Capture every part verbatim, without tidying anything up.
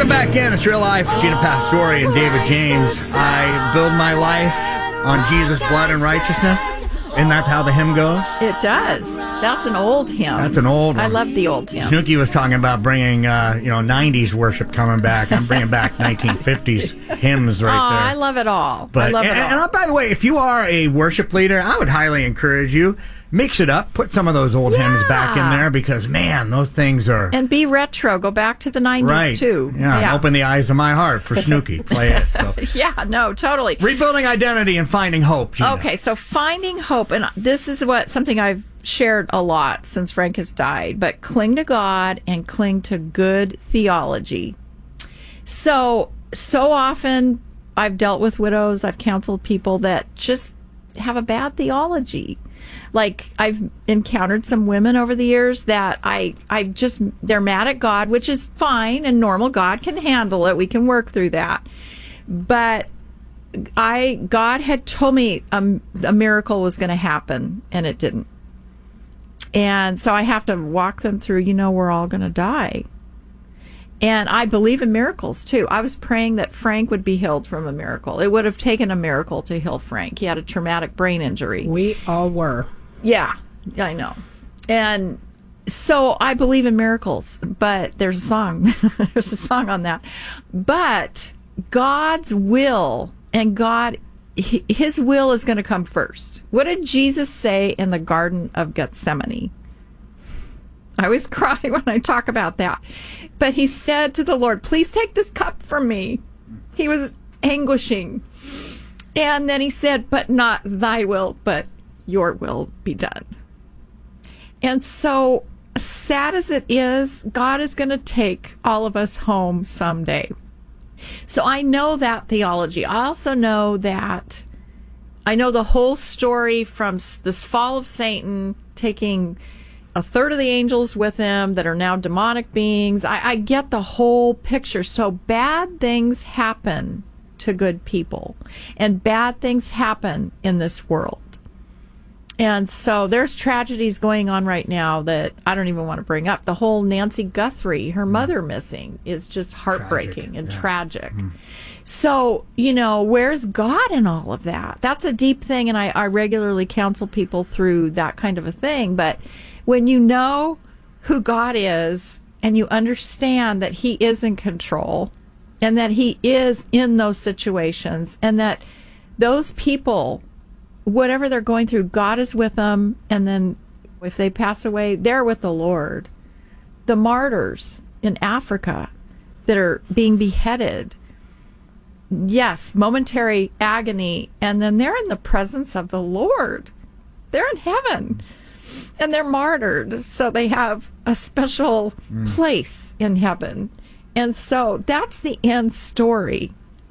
Welcome back in. It's Real Life. Gina Pastore and David James. I build my life on Jesus' blood and righteousness. Isn't that how the hymn goes? It does. That's an old hymn. That's an old one. I love the old hymn. Snooki was talking about bringing, uh, you know, nineties worship coming back. I'm bringing back nineteen fifties hymns right oh, there. I love it all. But, I love and, it all. And, and by the way, if you are a worship leader, I would highly encourage you, mix it up, put some of those old yeah. hymns back in there because, man, those things are... And be retro. Go back to the nineties, right. too. Yeah, yeah. Open the eyes of my heart for Snooki. Play it. So. Yeah, no, totally. Rebuilding identity and finding hope, Gina. Okay, so finding hope, and this is what something I've shared a lot since Frank has died, but cling to God and cling to good theology. So, so often I've dealt with widows, I've counseled people that just have a bad theology. Like, I've encountered some women over the years that I, I just, they're mad at God, which is fine and normal. God can handle it. We can work through that. But I, God had told me a, a miracle was going to happen, and it didn't. And so I have to walk them through, you know, we're all going to die. And I believe in miracles, too. I was praying that Frank would be healed from a miracle. It would have taken a miracle to heal Frank. He had a traumatic brain injury. We all were. Yeah, I know. And so I believe in miracles, but there's a song. There's a song on that. But God's will and God, his will is going to come first. What did Jesus say in the Garden of Gethsemane? I always cry when I talk about that. But he said to the Lord, please take this cup from me. He was anguishing. And then he said, but not thy will, but your will be done. And so, sad as it is, God is going to take all of us home someday. So I know that theology. I also know that, I know the whole story from this fall of Satan taking a third of the angels with him that are now demonic beings. I, I get the whole picture. So bad things happen to good people, and bad things happen in this world. And so there's tragedies going on right now that I don't even want to bring up. The whole Nancy Guthrie, her mother missing, is just heartbreaking tragic. and yeah. tragic. Mm. So, you know, where's God in all of that? That's a deep thing, and I, I regularly counsel people through that kind of a thing. But when you know who God is and you understand that he is in control and that he is in those situations and that those people, whatever they're going through, God is with them. And then if they pass away, they're with the Lord. The martyrs in Africa that are being beheaded, yes, momentary agony, and then they're in the presence of the Lord. They're in heaven. And they're martyred, so they have a special mm. place in heaven. And so that's the end story.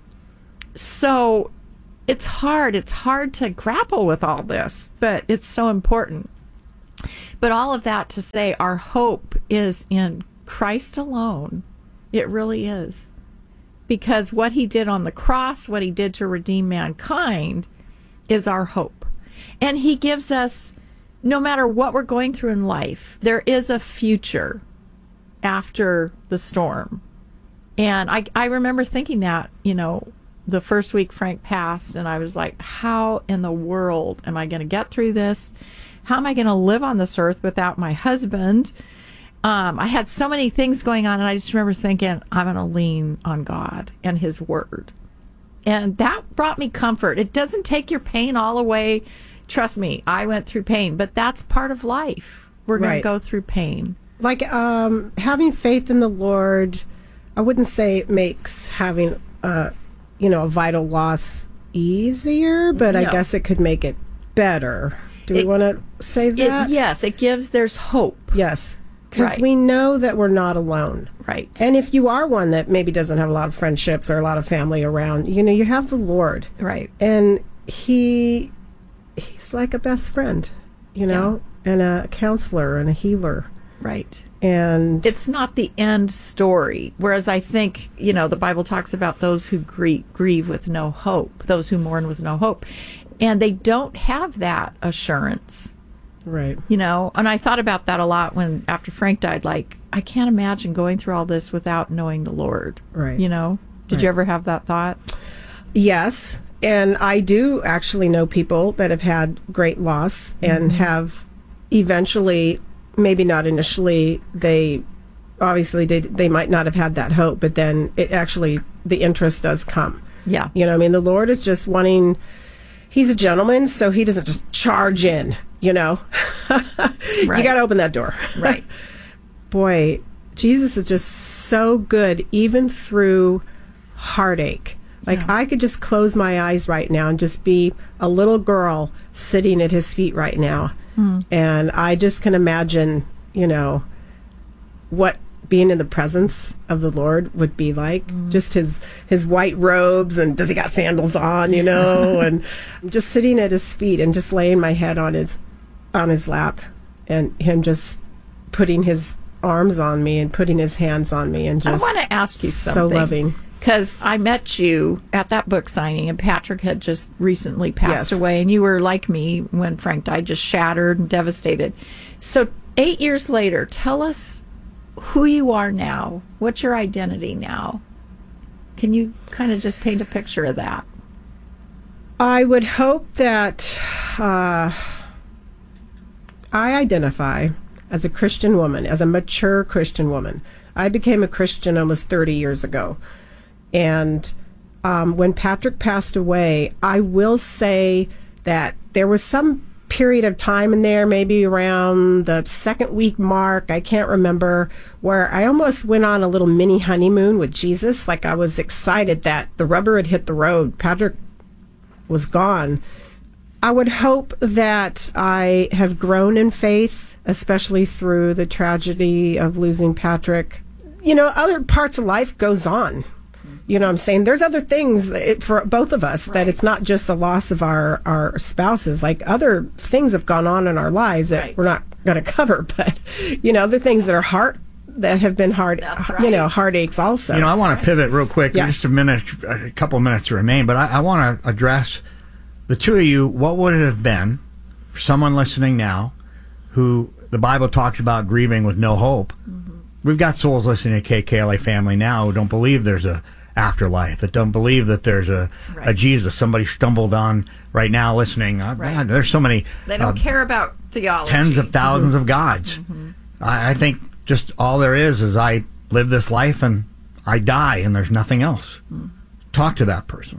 So it's hard. It's hard to grapple with all this, but it's so important. But all of that to say our hope is in Christ alone. It really is. Because what he did on the cross, what he did to redeem mankind, is our hope. And he gives us, no matter what we're going through in life, there is a future after the storm. And I, I remember thinking that, you know, the first week Frank passed, and I was like, how in the world am I going to get through this? How am I going to live on this earth without my husband? Um, I had so many things going on, and I just remember thinking, I'm going to lean on God and his word. And that brought me comfort. It doesn't take your pain all away. Trust me, I went through pain, but that's part of life. We're going right. to go through pain. Like um, having faith in the Lord, I wouldn't say it makes having, uh, you know, a vital loss easier, but no. I guess it could make it better. Do it, we want to say that? It, yes, it gives, there's hope. Yes, because right. we know that we're not alone. Right. And if you are one that maybe doesn't have a lot of friendships or a lot of family around, you know, you have the Lord. Right. And he... he's like a best friend, you know, yeah. and a counselor and a healer. Right. And it's not the end story. Whereas I think, you know, the Bible talks about those who grieve, grieve with no hope, those who mourn with no hope. And they don't have that assurance. Right. You know, and I thought about that a lot when, after Frank died, like, I can't imagine going through all this without knowing the Lord. Right. You know? Did Right. you ever have that thought? Yes. And I do actually know people that have had great loss and Mm-hmm. have eventually, maybe not initially, they obviously they, they might not have had that hope, but then it actually, the interest does come. Yeah. You know, I mean, the Lord is just wanting, he's a gentleman, so he doesn't just charge in, you know. You Right. got to open that door. Right. Boy, Jesus is just so good, even through heartache. Like, Yeah. I could just close my eyes right now and just be a little girl sitting at his feet right now. Mm. And I just can imagine, you know, what being in the presence of the Lord would be like. Mm. Just his his white robes, and does he got sandals on, you know, and just sitting at his feet and just laying my head on his on his lap, and him just putting his arms on me and putting his hands on me, and just I want to ask you so something. loving. Because I met you at that book signing, and Patrick had just recently passed Yes. away, and you were like me when Frank died, just shattered and devastated. So eight years later, tell us who you are now. What's your identity now? Can you kind of just paint a picture of that? I would hope that uh, I identify as a Christian woman, as a mature Christian woman. I became a Christian almost thirty years ago. And um, when Patrick passed away, I will say that there was some period of time in there, maybe around the second week mark, I can't remember, where I almost went on a little mini honeymoon with Jesus. Like, I was excited that the rubber had hit the road. Patrick was gone. I would hope that I have grown in faith, especially through the tragedy of losing Patrick. You know, other parts of life goes on. You know what I'm saying? There's other things it, for both of us, that it's not just the loss of our, our spouses. Like, other things have gone on in our lives that Right. we're not going to cover. But, you know, other things that are heart, that have been hard, That's you right. know, heartaches also. You know, I want to pivot real quick. Yeah. Just a minute, a couple of minutes to remain, but I, I want to address the two of you. What would it have been for someone listening now who the Bible talks about grieving with no hope? Mm-hmm. We've got souls listening to K K L A Family now who don't believe there's a afterlife, that don't believe that there's a, Right. a Jesus. Somebody stumbled on right now listening. Uh, Right. God, there's so many They don't uh, care about theology. tens of thousands Mm-hmm. of gods. I, I think just all there is is I live this life and I die, and there's nothing else. Mm. Talk to that person.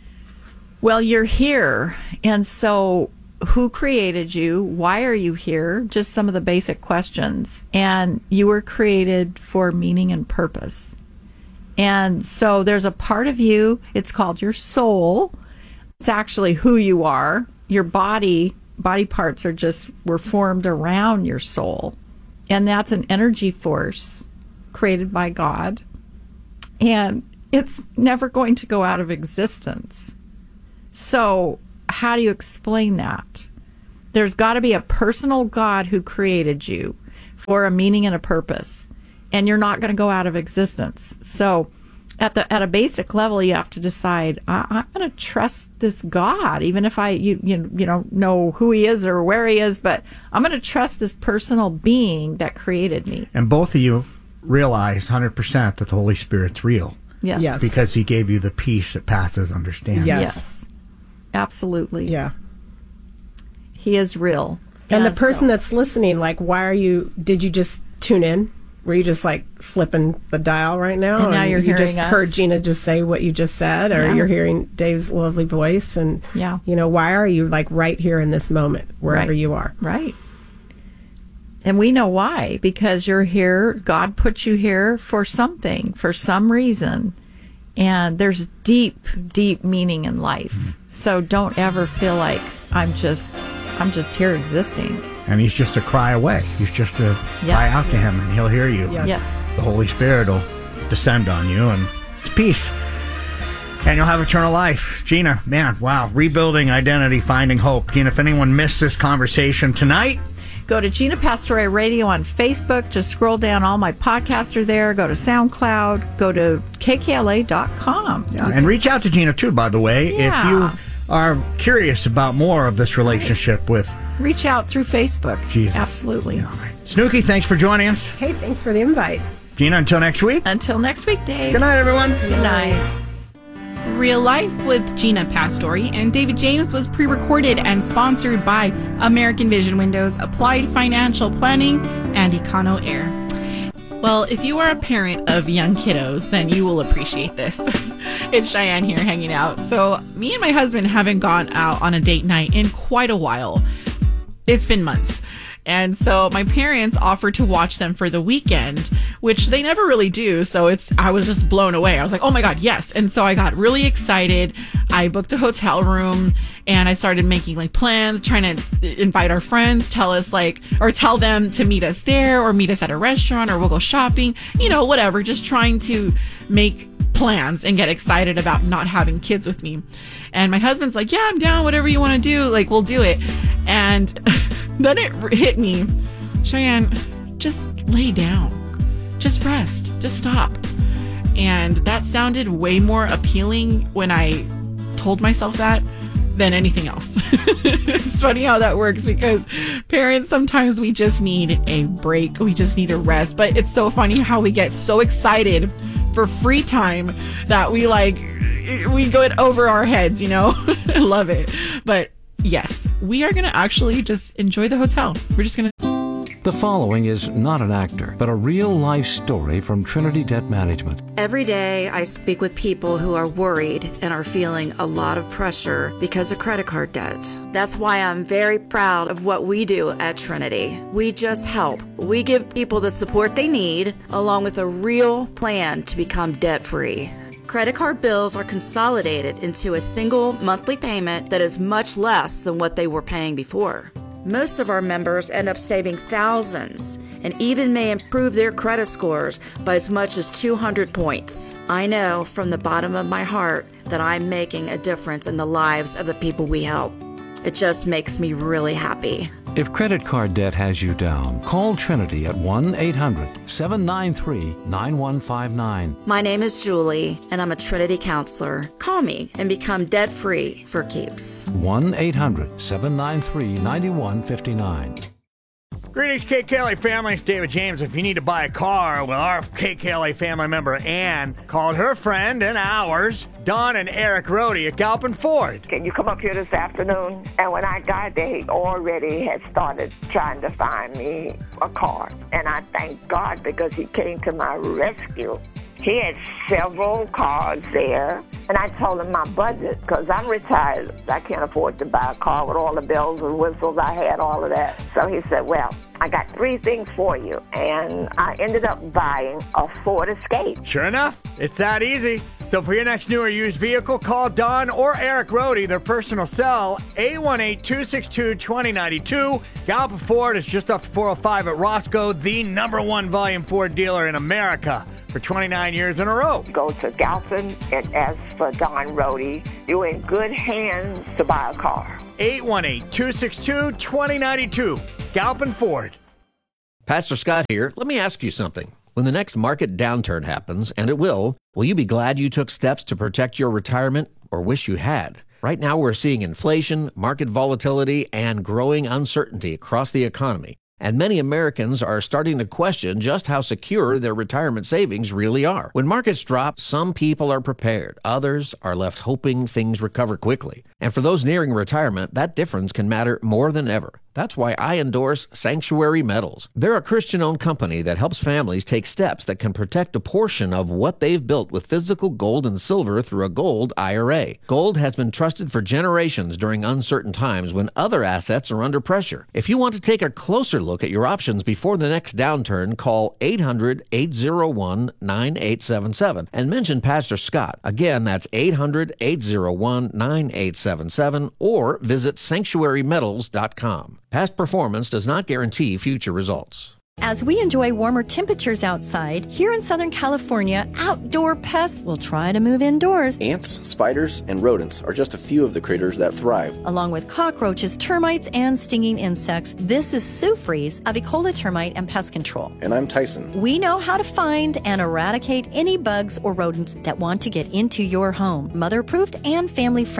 Well, you're here. And so, who created you? Why are you here? Just some of the basic questions. And you were created for meaning and purpose. And so, there's a part of you, it's called your soul. It's actually who you are. Your body, body parts are just, were formed around your soul. And that's an energy force created by God. And it's never going to go out of existence. So, how do you explain that? There's got to be a personal God who created you for a meaning and a purpose, and you're not going to go out of existence. So, at the at a basic level, you have to decide: I, I'm going to trust this God, even if I you you you don't know who He is or where He is, but I'm going to trust this personal being that created me. And both of you realize one hundred percent that the Holy Spirit's real. Yes. Yes. Because He gave you the peace that passes understanding. Yes. Yes. Absolutely. Yeah. He is real. And the person so- that's listening, like, why are you, did you just tune in? Were you just like flipping the dial right now? And now you're you just hearing us. heard Gina just say what you just said, or Yeah. you're hearing Dave's lovely voice. And, Yeah. you know, why are you like right here in this moment, wherever Right. you are? Right. And we know why, because you're here. God put you here for something, for some reason. And there's deep, deep meaning in life. So don't ever feel like I'm just, I'm just here existing. And He's just a cry away. He's just a cry out to Him, and He'll hear you. Yes. Yes. The Holy Spirit will descend on you, and it's peace. And you'll have eternal life. Gina, man, wow. Rebuilding identity, finding hope. Gina, if anyone missed this conversation tonight, Go to Gina Pastore Radio on Facebook. Just scroll down. All my podcasts are there. Go to SoundCloud. Go to K K L A dot com. yeah, and reach out to Gina, too, by the way, Yeah. if you are curious about more of this relationship with Reach out through Facebook. Jesus. Absolutely. Yeah, all right. Snooki, thanks for joining us. Hey, thanks for the invite. Gina, until next week. Until next week, Dave. Good night, everyone. Good night. Real Life with Gina Pastore and David James was pre-recorded and sponsored by American Vision Windows, Applied Financial Planning, and Econo Air. Well, if you are a parent of young kiddos, then you will appreciate this. It's Cheyenne here hanging out. So me and my husband haven't gone out on a date night in quite a while. It's been months. And so my parents offered to watch them for the weekend, which they never really do. So it's, I was just blown away. I was like, oh my God, yes. And so I got really excited. I booked a hotel room and I started making like plans, trying to invite our friends, tell us like, or tell them to meet us there or meet us at a restaurant or we'll go shopping, you know, whatever, just trying to make plans and get excited about not having kids with me. And my husband's like, yeah, I'm down. Whatever you want to do, like, we'll do it. And then it hit me, Cheyenne, just lay down, just rest, just stop. And that sounded way more appealing when I told myself that than anything else. It's funny how that works because parents, sometimes we just need a break. We just need a rest. But it's so funny how we get so excited for free time that we like, we go it over our heads, you know? I love it. But yes, we are going to actually just enjoy the hotel. We're just going to. The following is not an actor, but a real-life story from Trinity Debt Management. Every day I speak with people who are worried and are feeling a lot of pressure because of credit card debt. That's why I'm very proud of what we do at Trinity. We just help. We give people the support they need, along with a real plan to become debt-free. Credit card bills are consolidated into a single monthly payment that is much less than what they were paying before. Most of our members end up saving thousands and even may improve their credit scores by as much as two hundred points. I know from the bottom of my heart that I'm making a difference in the lives of the people we help. It just makes me really happy. If credit card debt has you down, call Trinity at one eight hundred seven nine three nine one five nine. My name is Julie, and I'm a Trinity counselor. Call me and become debt-free for keeps. one eight hundred seven nine three nine one five nine. Greetings, K K L A family. It's David James. If you need to buy a car, well, our K K L A family member Ann called her friend and ours, Don and Eric Rohde at Galpin Ford. Can you come up here this afternoon? And when I got there, he already had started trying to find me a car. And I thank God because he came to my rescue. He had several cars there, and I told him my budget, because I'm retired. I can't afford to buy a car with all the bells and whistles. I had all of that. So he said, well, I got three things for you, and I ended up buying a Ford Escape. Sure enough, it's that easy. So for your next new or used vehicle, call Don or Eric Rohde, their personal cell, eight one eight, two six two, two zero nine two. Galpin Ford is just off four oh five at Roscoe, the number one volume Ford dealer in America for twenty-nine years in a row. Go to Galpin and ask for Don Rohde. You're in good hands to buy a car. eight one eight, two six two, two zero nine two. Galpin Ford. Pastor Scott here. Let me ask you something. When the next market downturn happens, and it will, will you be glad you took steps to protect your retirement or wish you had? Right now we're seeing inflation, market volatility, and growing uncertainty across the economy. And many Americans are starting to question just how secure their retirement savings really are. When markets drop, some people are prepared. Others are left hoping things recover quickly. And for those nearing retirement, that difference can matter more than ever. That's why I endorse Sanctuary Metals. They're a Christian-owned company that helps families take steps that can protect a portion of what they've built with physical gold and silver through a gold I R A. Gold has been trusted for generations during uncertain times when other assets are under pressure. If you want to take a closer look at your options before the next downturn, call eight hundred, eight oh one, nine eight seven seven and mention Pastor Scott. Again, that's eight hundred, eight oh one, nine eight seven seven or visit sanctuary metals dot com. Past performance does not guarantee future results. As we enjoy warmer temperatures outside, here in Southern California, outdoor pests will try to move indoors. Ants, spiders, and rodents are just a few of the critters that thrive. Along with cockroaches, termites, and stinging insects, this is Sue Fries of Ecola Termite and Pest Control. And I'm Tyson. We know how to find and eradicate any bugs or rodents that want to get into your home. Mother-approved and family-friendly.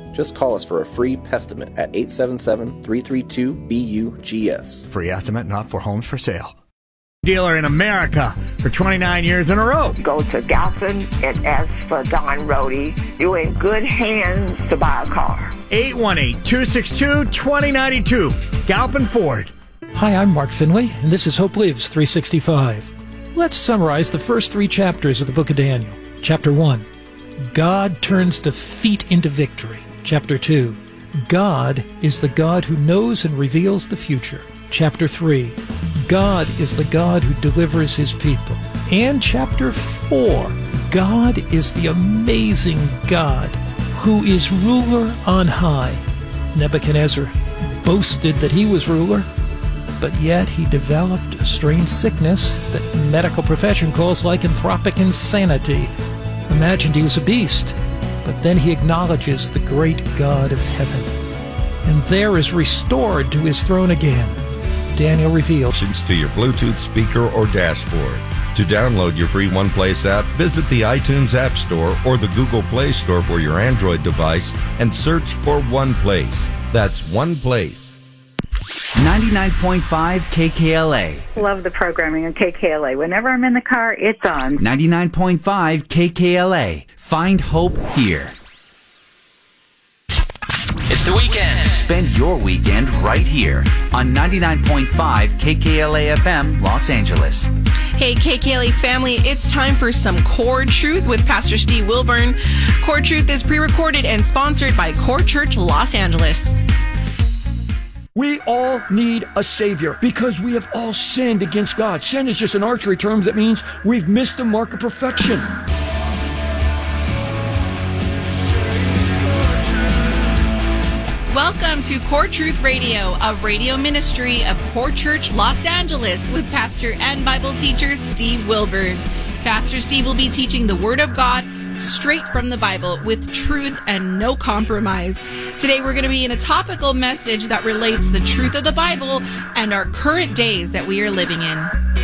Just call us for a free Pestimate at eight seven seven, three three two, B U G S. Free estimate, not for homes for sale. Dealer in America for twenty-nine years in a row. Go to Galpin and ask for Don Rody. You're in good hands to buy a car. eight one eight, two six two, two zero nine two. Galpin Ford. Hi, I'm Mark Finley, and this is Hope Lives three sixty-five. Let's summarize the first three chapters of the book of Daniel. Chapter one, God turns defeat into victory. Chapter two, God is the God who knows and reveals the future. Chapter three, God is the God who delivers his people. And chapter four, God is the amazing God who is ruler on high. Nebuchadnezzar boasted that he was ruler, but yet he developed a strange sickness that medical profession calls lycanthropic insanity. Imagined he was a beast, but then he acknowledges the great God of heaven, and there is restored to his throne again. Daniel reveals to your Bluetooth speaker or dashboard. To download your free OnePlace app, visit the iTunes App Store or the Google Play Store for your Android device and search for OnePlace. That's OnePlace. ninety-nine point five K K L A. Love the programming on K K L A. Whenever I'm in the car, it's on. ninety-nine point five K K L A. Find hope here. It's the weekend. Spend your weekend right here on ninety-nine point five K K L A F M, Los Angeles. Hey, K K L A family, it's time for some Core Truth with Pastor Steve Wilburn. Core Truth is pre-recorded and sponsored by Core Church Los Angeles. We all need a Savior because we have all sinned against God. Sin is just an archery term that means we've missed the mark of perfection. Welcome to Core Truth Radio, a radio ministry of Core Church Los Angeles with pastor and Bible teacher Steve Wilburn. Pastor Steve will be teaching the Word of God straight from the Bible with truth and no compromise. Today we're going to be in a topical message that relates the truth of the Bible and our current days that we are living in.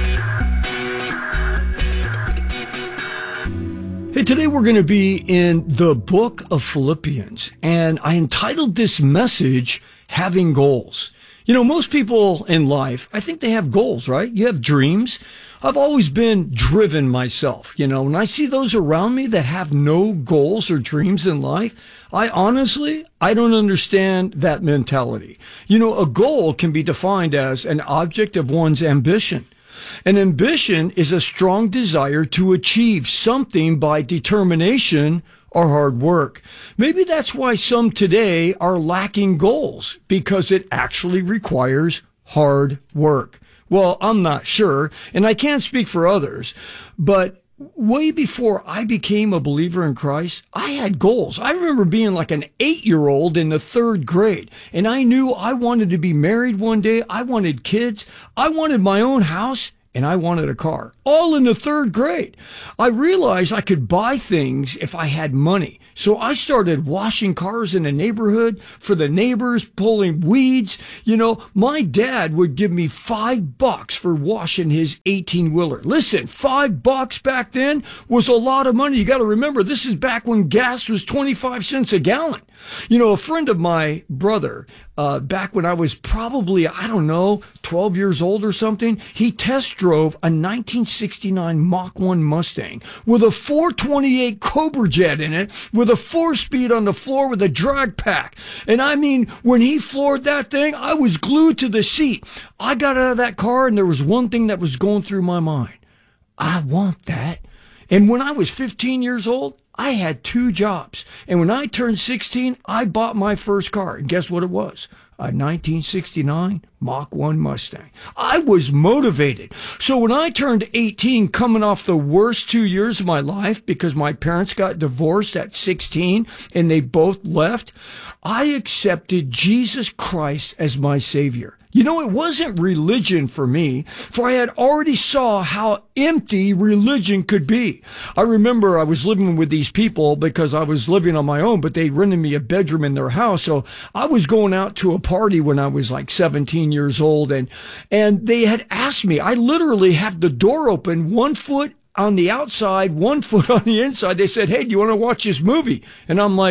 Hey, today we're going to be in the book of Philippians, and I entitled this message, Having Goals. You know, most people in life, I think they have goals, right? You have dreams. I've always been driven myself. You know, when I see those around me that have no goals or dreams in life, I honestly, I don't understand that mentality. You know, a goal can be defined as an object of one's ambition. An ambition is a strong desire to achieve something by determination or hard work. Maybe that's why some today are lacking goals, because it actually requires hard work. Well, I'm not sure, and I can't speak for others, but way before I became a believer in Christ, I had goals. I remember being like an eight-year-old in the third grade, and I knew I wanted to be married one day. I wanted kids. I wanted my own house, and I wanted a car. All in the third grade. I realized I could buy things if I had money. So I started washing cars in the neighborhood for the neighbors, pulling weeds. You know, my dad would give me five bucks for washing his eighteen-wheeler. Listen, five bucks back then was a lot of money. You got to remember, this is back when gas was twenty-five cents a gallon. You know, a friend of my brother, uh, back when I was probably, I don't know, twelve years old or something, he test drove a nineteen sixty-nine Mach one Mustang with a four twenty-eight Cobra jet in it, with a four-speed on the floor with a drag pack. And I mean, when he floored that thing, I was glued to the seat. I got out of that car, and there was one thing that was going through my mind. I want that. And when I was fifteen years old, I had two jobs. And when I turned sixteen, I bought my first car. And guess what it was? A nineteen sixty-nine Mach one Mustang. I was motivated. So when I turned eighteen, coming off the worst two years of my life because my parents got divorced at sixteen and they both left, I accepted Jesus Christ as my Savior. You know, it wasn't religion for me, for I had already saw how empty religion could be. I remember I was living with these people because I was living on my own, but they rented me a bedroom in their house. So I was going out to a party when I was like seventeen years old, and and they had asked me, I literally have the door open, one foot on the outside, one foot on the inside. They said, hey, do you want to watch this movie? And I'm like,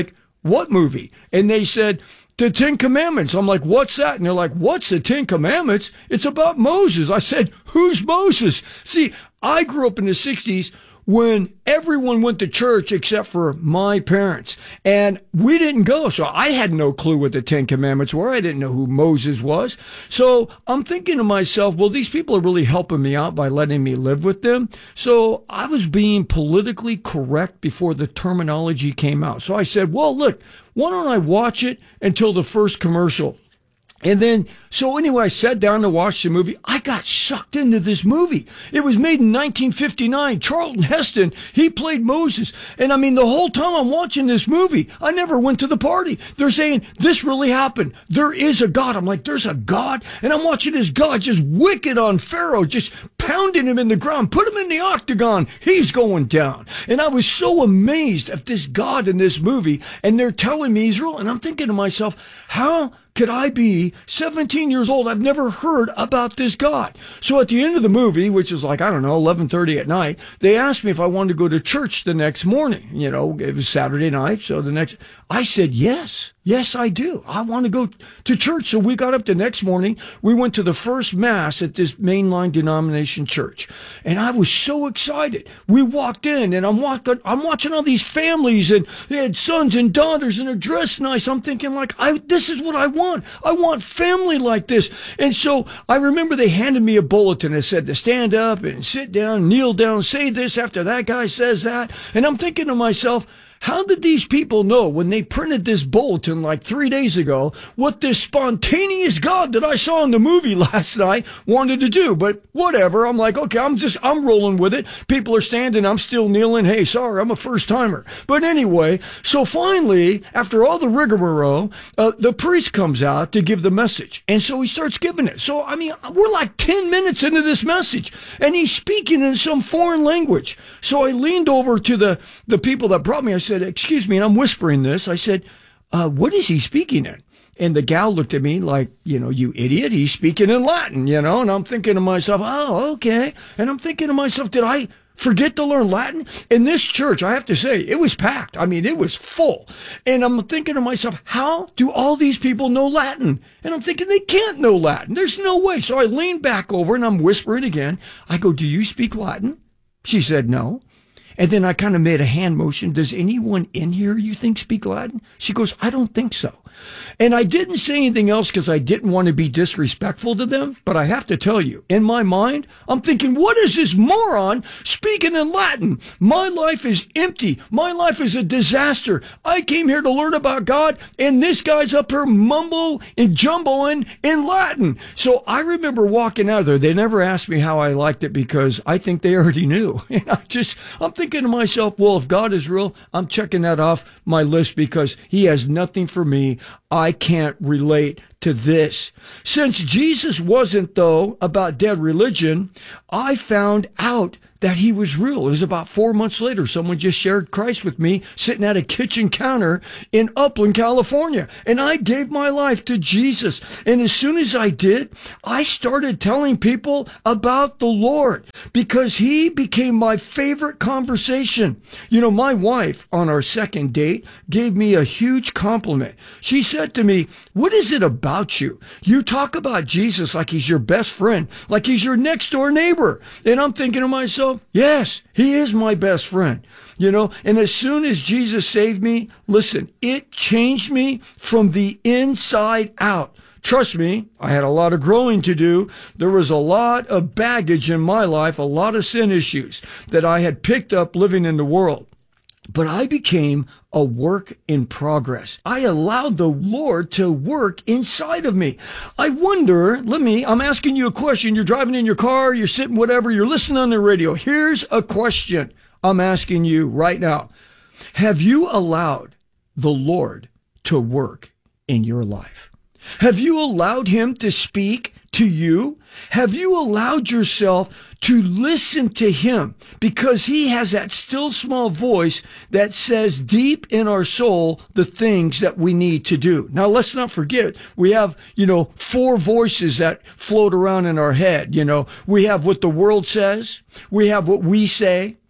what movie? And they said, the Ten Commandments. I'm like, what's that? And they're like, what's the Ten Commandments? It's about Moses. I said, who's Moses? See, I grew up in the sixties when everyone went to church except for my parents. And we didn't go. So I had no clue what the Ten Commandments were. I didn't know who Moses was. So I'm thinking to myself, well, these people are really helping me out by letting me live with them. So I was being politically correct before the terminology came out. So I said, well, look, why don't I watch it until the first commercial? And then, so anyway, I sat down to watch the movie. I got sucked into this movie. It was made in nineteen fifty-nine. Charlton Heston, he played Moses. And I mean, the whole time I'm watching this movie, I never went to the party. They're saying, this really happened. There is a God. I'm like, there's a God? And I'm watching this God just wicked on Pharaoh, just pounding him in the ground, put him in the octagon. He's going down. And I was so amazed at this God in this movie. And they're telling me he's real. And I'm thinking to myself, how could I be seventeen years old? I've never heard about this God. So at the end of the movie, which is like, I don't know, eleven thirty at night, they asked me if I wanted to go to church the next morning. You know, it was Saturday night. So the next, I said, yes, yes, I do. I want to go to church. So we got up the next morning. We went to the first mass at this mainline denomination church. And I was so excited. We walked in and I'm walking, I'm watching all these families and they had sons and daughters and they're dressed nice. I'm thinking like, I, this is what I want. I want family like this. And so I remember they handed me a bulletin that said to stand up and sit down, kneel down, say this after that guy says that. And I'm thinking to myself, how did these people know when they printed this bulletin like three days ago what this spontaneous God that I saw in the movie last night wanted to do? But whatever. I'm like, okay, I'm just, I'm rolling with it. People are standing. I'm still kneeling. Hey, sorry, I'm a first timer. But anyway, so finally, after all the rigmarole, uh, the priest comes out to give the message. And so he starts giving it. So, I mean, we're like ten minutes into this message and he's speaking in some foreign language. So I leaned over to the, the people that brought me. I said, excuse me, and I'm whispering this. I said, uh, what is he speaking in? And the gal looked at me like, you know, you idiot, he's speaking in Latin, you know, and I'm thinking to myself, oh, okay. And I'm thinking to myself, did I forget to learn Latin? In this church, I have to say, it was packed. I mean, it was full. And I'm thinking to myself, how do all these people know Latin? And I'm thinking they can't know Latin. There's no way. So I lean back over and I'm whispering again. I go, do you speak Latin? She said, no. And then I kind of made a hand motion. Does anyone in here you think speak Latin? She goes, I don't think so. And I didn't say anything else because I didn't want to be disrespectful to them. But I have to tell you, in my mind, I'm thinking, what is this moron speaking in Latin? My life is empty. My life is a disaster. I came here to learn about God, and this guy's up here mumbo and jumboing in Latin. So I remember walking out of there. They never asked me how I liked it because I think they already knew. And I just, I'm thinking to myself, well, if God is real, I'm checking that off my list because he has nothing for me. I can't relate to this. Since Jesus wasn't, though, about dead religion, I found out that he was real. It was about four months later. Someone just shared Christ with me sitting at a kitchen counter in Upland, California. And I gave my life to Jesus. And as soon as I did, I started telling people about the Lord because he became my favorite conversation. You know, my wife on our second date gave me a huge compliment. She said to me, what is it about you? You talk about Jesus like he's your best friend, like he's your next door neighbor. And I'm thinking to myself, yes, he is my best friend, you know, and as soon as Jesus saved me, listen, it changed me from the inside out. Trust me, I had a lot of growing to do. There was a lot of baggage in my life, a lot of sin issues that I had picked up living in the world. But I became a work in progress. I allowed the Lord to work inside of me. I wonder, let me, I'm asking you a question. You're driving in your car, you're sitting, whatever, you're listening on the radio. Here's a question I'm asking you right now. Have you allowed the Lord to work in your life? Have you allowed him to speak to you? Have you allowed yourself to listen to him? Because he has that still small voice that says deep in our soul the things that we need to do. Now, let's not forget, we have, you know, four voices that float around in our head. You know, we have what the world says. We have what we say.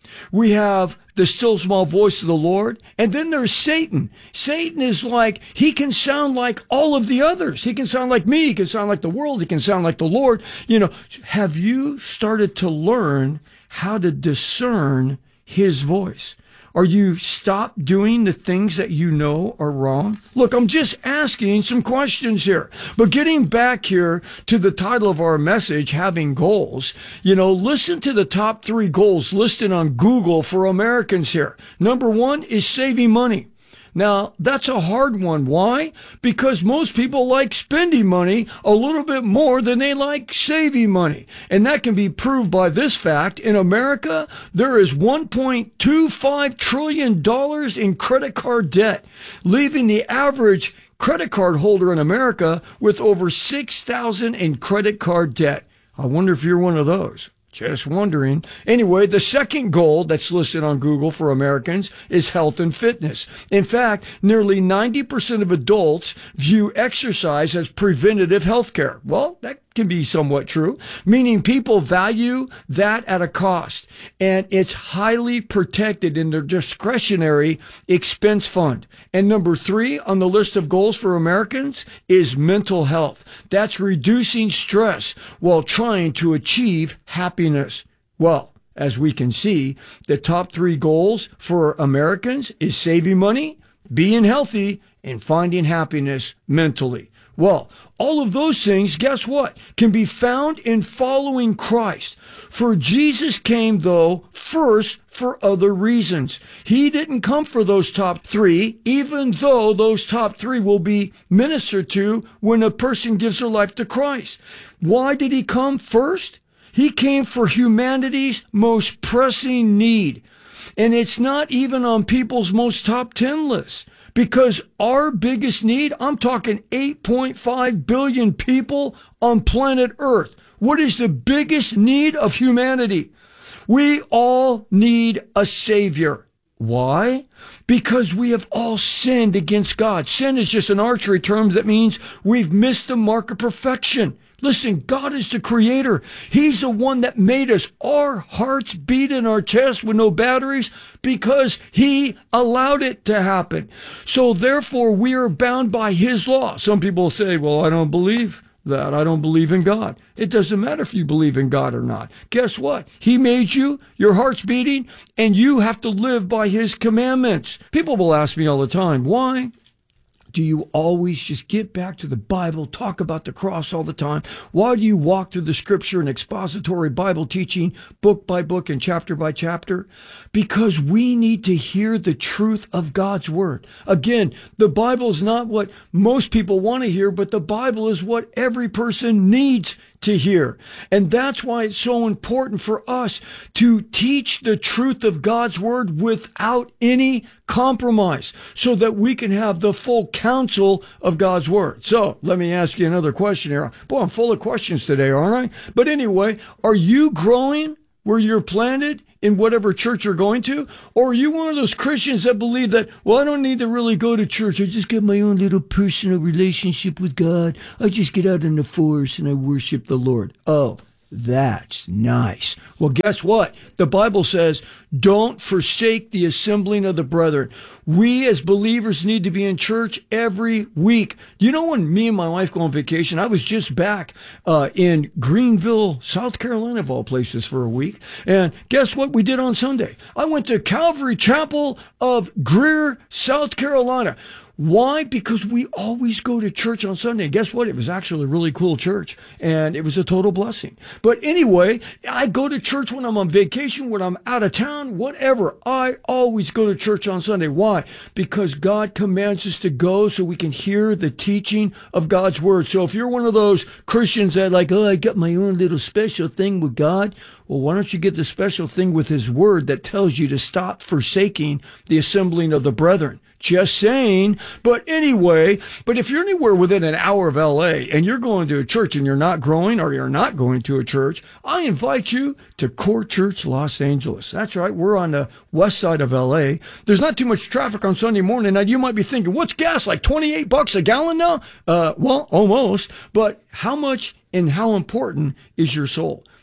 We have the still small voice of the Lord. And then there's Satan. Satan is like, he can sound like all of the others. He can sound like me. He can sound like the world. He can sound like the Lord. You know, have you started to learn how to discern his voice? Are you stopped doing the things that you know are wrong? Look, I'm just asking some questions here. But getting back here to the title of our message, Having Goals, you know, listen to the top three goals listed on Google for Americans here. Number one is saving money. Now, that's a hard one. Why? Because most people like spending money a little bit more than they like saving money. And that can be proved by this fact. In America, there is one point two five trillion dollars in credit card debt, leaving the average credit card holder in America with over six thousand dollars in credit card debt. I wonder if you're one of those. Just wondering. Anyway, the second goal that's listed on Google for Americans is health and fitness. In fact, nearly ninety percent of adults view exercise as preventative health care. Well, that can be somewhat true, meaning people value that at a cost, and it's highly protected in their discretionary expense fund. And number three on the list of goals for Americans is mental health. That's reducing stress while trying to achieve happiness. Well, as we can see, the top three goals for Americans is saving money, being healthy, and finding happiness mentally. Well, all of those things, guess what, can be found in following Christ. For Jesus came, though, first for other reasons. He didn't come for those top three, even though those top three will be ministered to when a person gives their life to Christ. Why did he come first? He came for humanity's most pressing need. And it's not even on people's most top ten lists. Because our biggest need, I'm talking eight point five billion people on planet Earth. What is the biggest need of humanity? We all need a Savior. Why? Because we have all sinned against God. Sin is just an archery term that means we've missed the mark of perfection. Listen, God is the creator. He's the one that made us. Our hearts beat in our chest with no batteries because he allowed it to happen. So therefore, we are bound by his law. Some people say, well, I don't believe that. I don't believe in God. It doesn't matter if you believe in God or not. Guess what? He made you, your heart's beating, and you have to live by his commandments. People will ask me all the time, why do you always just get back to the Bible, talk about the cross all the time? Why do you walk through the scripture and expository Bible teaching book by book and chapter by chapter? Because we need to hear the truth of God's word. Again, the Bible is not what most people want to hear, but the Bible is what every person needs to hear. And that's why it's so important for us to teach the truth of God's word without any compromise so that we can have the full counsel of God's word. So let me ask you another question here. Boy, I'm full of questions today, aren't I? But anyway, are you growing where you're planted in whatever church you're going to? Or are you one of those Christians that believe that, well, I don't need to really go to church. I just get my own little personal relationship with God. I just get out in the forest and I worship the Lord. Oh, that's nice. Well, guess what? The Bible says, don't forsake the assembling of the brethren. We as believers need to be in church every week. You know, when me and my wife go on vacation, I was just back uh, in Greenville, South Carolina, of all places, for a week. And guess what we did on Sunday? I went to Calvary Chapel of Greer, South Carolina. Why? Because we always go to church on Sunday. And guess what? It was actually a really cool church, and it was a total blessing. But anyway, I go to church when I'm on vacation, when I'm out of town, whatever. I always go to church on Sunday. Why? Because God commands us to go so we can hear the teaching of God's word. So if you're one of those Christians that like, oh, I got my own little special thing with God, well, why don't you get the special thing with his word that tells you to stop forsaking the assembling of the brethren? Just saying. But anyway, but if you're anywhere within an hour of L A and you're going to a church and you're not growing or you're not going to a church, I invite you to Core Church Los Angeles. That's right. We're on the west side of L A. There's not too much traffic on Sunday morning. Now you might be thinking, what's gas, like twenty-eight bucks a gallon now? Uh, well, almost. But how much and how important is your soul?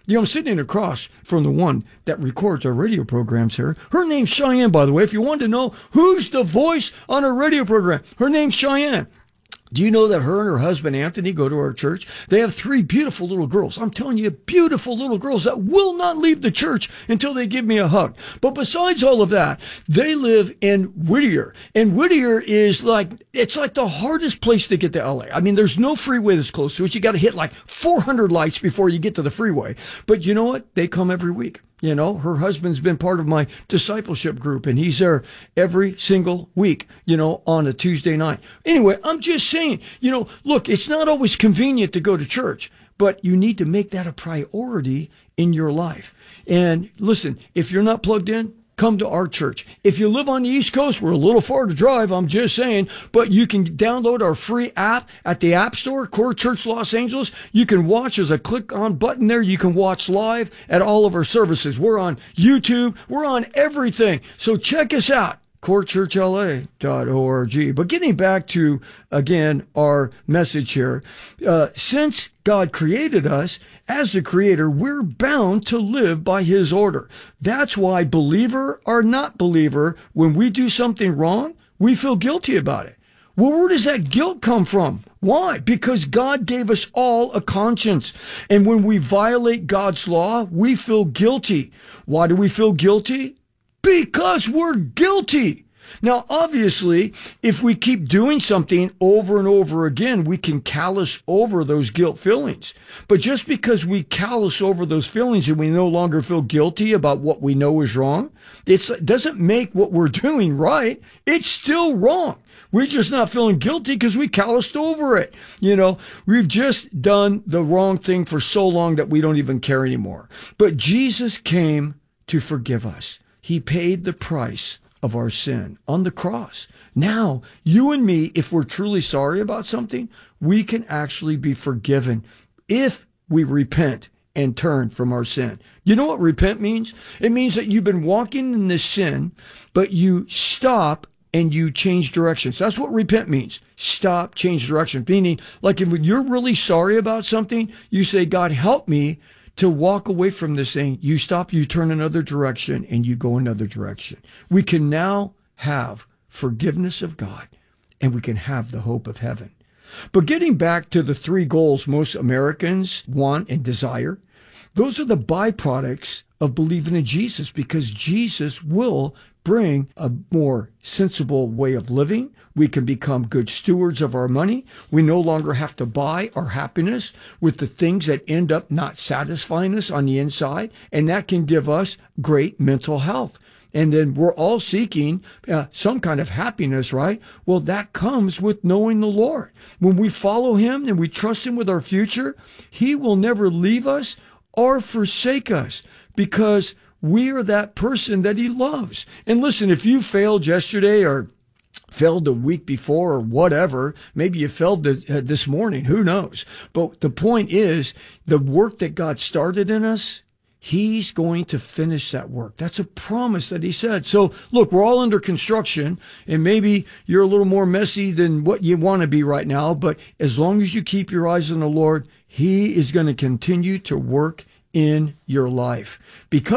You know, I'm sitting across from the one that records our radio programs here. Her name's Cheyenne, by the way. If you want to know who's the voice on our radio program, her name's Cheyenne. Do you know that her and her husband, Anthony, go to our church? They have three beautiful little girls. I'm telling you, beautiful little girls that will not leave the church until they give me a hug. But besides all of that, they live in Whittier. And Whittier is like, it's like the hardest place to get to L A. I mean, there's no freeway that's close to it. You got to hit like four hundred lights before you get to the freeway. But you know what? They come every week. You know, her husband's been part of my discipleship group, and he's there every single week, you know, on a Tuesday night. Anyway, I'm just saying, you know, look, it's not always convenient to go to church, but you need to make that a priority in your life. And listen, if you're not plugged in, come to our church. If you live on the East Coast, we're a little far to drive, I'm just saying, but you can download our free app at the App Store, Core Church Los Angeles. You can watch. There's a click on button there. You can watch live at all of our services. We're on YouTube. We're on everything. So check us out. core church l a dot org. But getting back to, again, our message here, uh, since God created us, as the creator, we're bound to live by his order. That's why, believer or not believer, when we do something wrong, we feel guilty about it. Well, where does that guilt come from? Why? Because God gave us all a conscience. And when we violate God's law, we feel guilty. Why do we feel guilty? Because we're guilty. Now, obviously, if we keep doing something over and over again, we can callous over those guilt feelings. But just because we callous over those feelings and we no longer feel guilty about what we know is wrong, it doesn't make what we're doing right. It's still wrong. We're just not feeling guilty because we calloused over it. You know, we've just done the wrong thing for so long that we don't even care anymore. But Jesus came to forgive us. He paid the price of our sin on the cross. Now, you and me, if we're truly sorry about something, we can actually be forgiven if we repent and turn from our sin. You know what repent means? It means that you've been walking in this sin, but you stop and you change directions. That's what repent means. Stop, change direction. Meaning, like if you're really sorry about something, you say, God, help me to walk away from this thing. You stop, you turn another direction, and you go another direction. We can now have forgiveness of God, and we can have the hope of heaven. But getting back to the three goals most Americans want and desire, those are the byproducts of believing in Jesus, because Jesus will bring a more sensible way of living. We can become good stewards of our money. We no longer have to buy our happiness with the things that end up not satisfying us on the inside, and that can give us great mental health. And then we're all seeking uh, some kind of happiness, right? Well, that comes with knowing the Lord. When we follow him and we trust him with our future, he will never leave us or forsake us, because we are that person that he loves. And listen, if you failed yesterday or failed the week before or whatever, maybe you failed this, uh, this morning, who knows? But the point is, the work that God started in us, he's going to finish that work. That's a promise that he said. So look, we're all under construction, and maybe you're a little more messy than what you want to be right now. But as long as you keep your eyes on the Lord, he is going to continue to work in your life. Because